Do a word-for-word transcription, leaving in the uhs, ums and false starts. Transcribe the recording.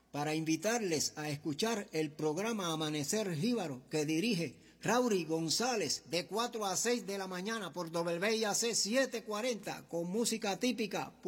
para invitarles a escuchar el programa Amanecer Jíbaro que dirige Rauri González de cuatro a seis de la mañana por W I A C setecientos cuarenta con música típica